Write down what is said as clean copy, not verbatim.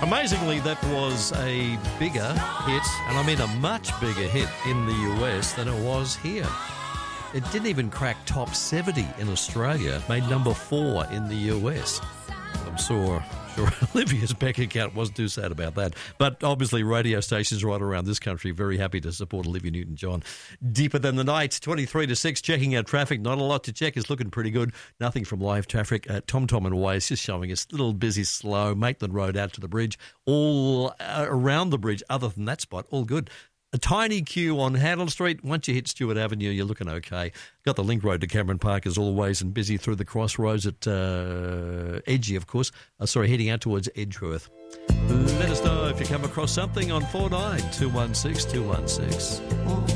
Amazingly, that was a bigger hit, and I mean a much bigger hit in the US than it was here. It didn't even crack top 70 in Australia, made number 4 in the US. I'm sure Olivia's bank account wasn't too sad about that. But obviously radio stations right around this country very happy to support Olivia Newton-John. Deeper Than the Night, 23 to 6, checking out traffic. Not a lot to check. It's looking pretty good. Nothing from live traffic. TomTom and Waze just showing us a little busy, slow. Maitland Road out to the bridge. All around the bridge, other than that spot, all good. A tiny queue on Handel Street. Once you hit Stewart Avenue, you're looking okay. Got the link road to Cameron Park as always, and busy through the crossroads at Edgy, of course. Heading out towards Edgeworth. Let us know if you come across something on 49 216 216.